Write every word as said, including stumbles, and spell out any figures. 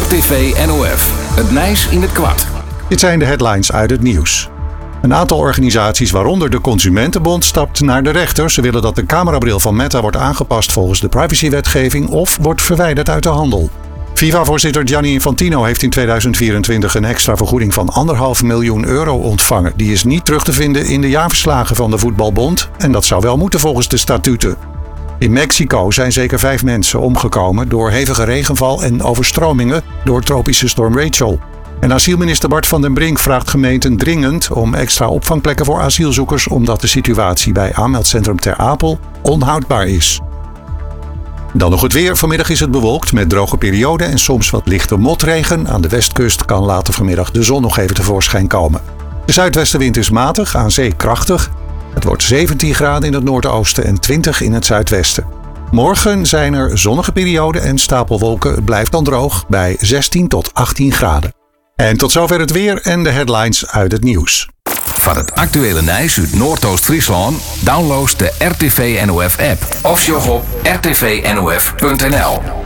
R T V N O F. Het Nijs in het kwart. Dit zijn de headlines uit het nieuws. Een aantal organisaties, waaronder de Consumentenbond, stapt naar de rechter. Ze willen dat de camerabril van Meta wordt aangepast volgens de privacywetgeving of wordt verwijderd uit de handel. FIFA-voorzitter Gianni Infantino heeft in tweeduizend vierentwintig een extra vergoeding van anderhalf miljoen euro ontvangen. Die is niet terug te vinden in de jaarverslagen van de voetbalbond en dat zou wel moeten volgens de statuten. In Mexico zijn zeker vijf mensen omgekomen door hevige regenval en overstromingen door tropische storm Rachel. En asielminister Bart van den Brink vraagt gemeenten dringend om extra opvangplekken voor asielzoekers, omdat de situatie bij aanmeldcentrum Ter Apel onhoudbaar is. Dan nog het weer. Vanmiddag is het bewolkt met droge perioden en soms wat lichte motregen. Aan de westkust kan later vanmiddag de zon nog even tevoorschijn komen. De zuidwestenwind is matig, aan zee krachtig. Het wordt zeventien graden in het noordoosten en twintig in het zuidwesten. Morgen zijn er zonnige perioden en stapelwolken. Het blijft dan droog bij zestien tot achttien graden. En tot zover het weer en de headlines uit het nieuws. Van het actuele Nijs uit Noordoost-Friesland download de R T V N O F app of sjog op r t v n o f punt n l.